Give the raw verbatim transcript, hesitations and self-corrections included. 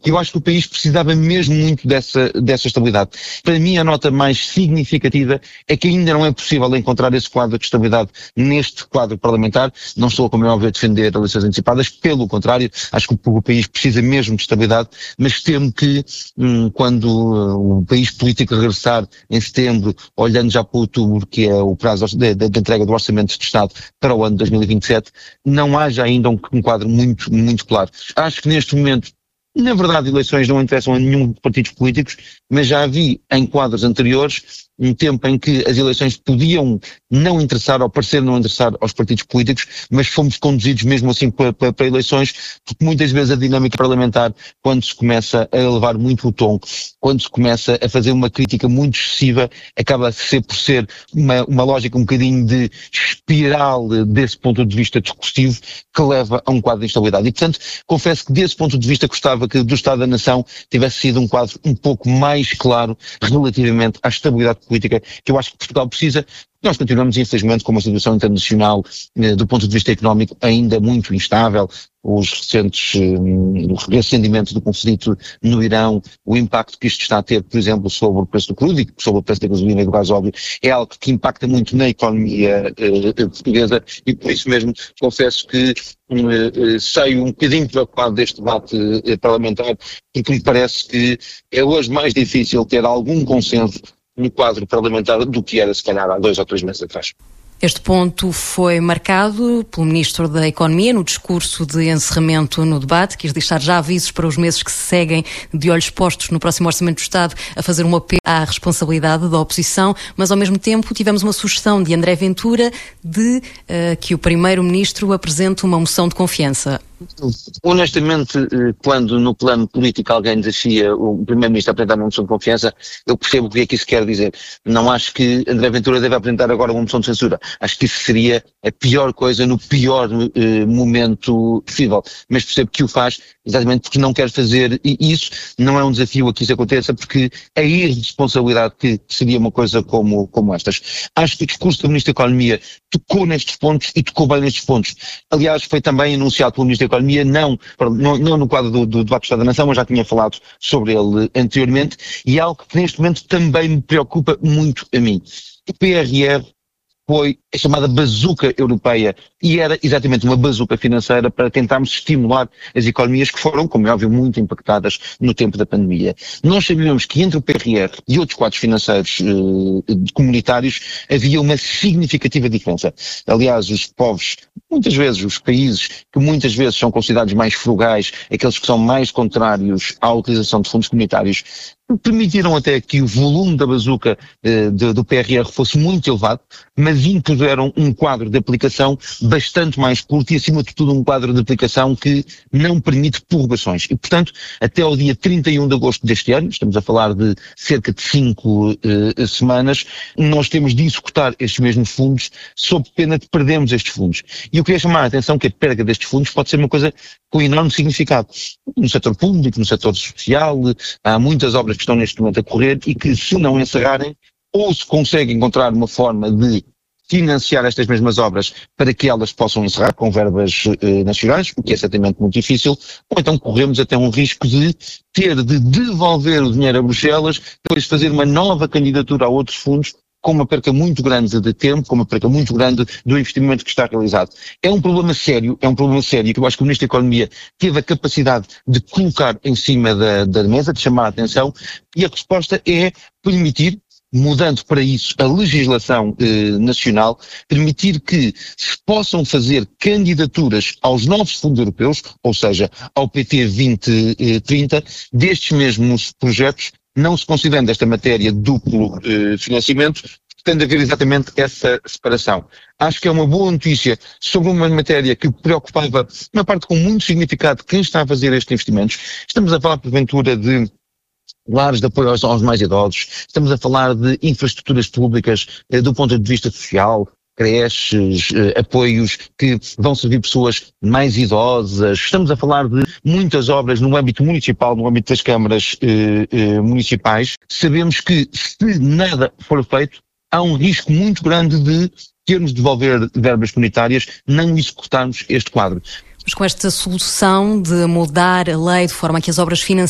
Eu acho que o país precisava mesmo muito dessa, dessa estabilidade. Para mim, a nota mais significativa é que ainda não é possível encontrar esse quadro de estabilidade neste quadro parlamentar. Não estou, como é óbvio, a defender eleições antecipadas, pelo contrário, acho que o, o país precisa mesmo de estabilidade, mas temo que hum, quando uh, o país político regressar em setembro, olhando já para outubro, que é o prazo de, de, de entrega do Orçamento de Estado para o ano de dois mil e vinte e sete, não haja ainda um, um quadro muito, muito claro. Acho que neste momento, na verdade, eleições não interessam a nenhum dos partidos políticos, mas já vi em quadros anteriores um tempo em que as eleições podiam não interessar ou parecer não interessar aos partidos políticos, mas fomos conduzidos mesmo assim para, para, para eleições, porque muitas vezes a dinâmica parlamentar, quando se começa a elevar muito o tom, quando se começa a fazer uma crítica muito excessiva, acaba a ser por ser uma, uma lógica um bocadinho de espiral desse ponto de vista discursivo que leva a um quadro de instabilidade. E portanto, confesso que desse ponto de vista gostava que do Estado da Nação tivesse sido um quadro um pouco mais claro relativamente à estabilidade política que eu acho que Portugal precisa. Nós continuamos, infelizmente, com uma situação internacional, eh, do ponto de vista económico, ainda muito instável. Os recentes, eh, o reacendimento do conflito no Irão, o impacto que isto está a ter, por exemplo, sobre o preço do crudo e sobre o preço da gasolina e do gasóleo, é algo que impacta muito na economia eh, portuguesa e por isso mesmo confesso que eh, saio um bocadinho preocupado deste debate eh, parlamentar, porque me parece que é hoje mais difícil ter algum consenso no quadro parlamentar do que era se calhar há dois ou três meses atrás. Este ponto foi marcado pelo Ministro da Economia no discurso de encerramento no debate. Quis deixar já avisos para os meses que se seguem, de olhos postos no próximo Orçamento do Estado, a fazer um apelo à responsabilidade da oposição, mas ao mesmo tempo tivemos uma sugestão de André Ventura de uh, que o Primeiro-Ministro apresente uma moção de confiança. Honestamente, quando no plano político alguém desafia o Primeiro-Ministro a apresentar uma moção de confiança, eu percebo o que é que isso quer dizer. Não acho que André Ventura deve apresentar agora uma moção de censura. Acho que isso seria a pior coisa no pior eh, momento possível. Mas percebo que o faz exatamente porque não quer fazer isso. Não é um desafio a que isso aconteça, porque a irresponsabilidade que seria uma coisa como, como estas. Acho que o discurso do Ministro da Economia tocou nestes pontos e tocou bem nestes pontos. Aliás, foi também anunciado pelo Ministro da Economia, não, não, não no quadro do, do debate do Estado da Nação, mas já tinha falado sobre ele anteriormente, e é algo que neste momento também me preocupa muito a mim. O P R R foi a chamada bazuca europeia e era exatamente uma bazuca financeira para tentarmos estimular as economias que foram, como é óbvio, muito impactadas no tempo da pandemia. Nós sabíamos que entre o P R R e outros quadros financeiros eh, comunitários havia uma significativa diferença. Aliás, os povos, muitas vezes os países que muitas vezes são considerados mais frugais, aqueles que são mais contrários à utilização de fundos comunitários, permitiram até que o volume da bazuca eh, de, do P R R fosse muito elevado, mas impuseram um quadro de aplicação bastante mais curto e, acima de tudo, um quadro de aplicação que não permite prorrogações. E, portanto, até ao dia trinta e um de agosto deste ano, estamos a falar de cerca de cinco eh, semanas, nós temos de executar estes mesmos fundos sob pena de perdermos estes fundos. E eu queria chamar a atenção que a perda destes fundos pode ser uma coisa com enorme significado. No setor público, no setor social, há muitas obras que estão neste momento a correr e que, se não encerrarem, ou se consegue encontrar uma forma de financiar estas mesmas obras para que elas possam encerrar com verbas eh, nacionais, o que é certamente muito difícil, ou então corremos até um risco de ter de devolver o dinheiro a Bruxelas, depois fazer uma nova candidatura a outros fundos, com uma perca muito grande de tempo, com uma perca muito grande do investimento que está realizado. É um problema sério, é um problema sério que eu acho que o Ministro da Economia teve a capacidade de colocar em cima da, da mesa, de chamar a atenção, e a resposta é permitir, mudando para isso a legislação eh, nacional, permitir que se possam fazer candidaturas aos novos fundos europeus, ou seja, ao P T vinte trinta, destes mesmos projetos, não se considerando esta matéria duplo eh, financiamento, tem de haver exatamente essa separação. Acho que é uma boa notícia sobre uma matéria que preocupava, uma parte com muito significado, quem está a fazer estes investimentos. Estamos a falar, porventura, de lares de apoio aos, aos mais idosos, estamos a falar de infraestruturas públicas eh, do ponto de vista social, creches, eh, apoios que vão servir pessoas mais idosas. Estamos a falar de muitas obras no âmbito municipal, no âmbito das câmaras eh, eh, municipais. Sabemos que, se nada for feito, há um risco muito grande de termos de devolver verbas comunitárias, não executarmos este quadro. Mas com esta solução de mudar a lei de forma a que as obras financeiras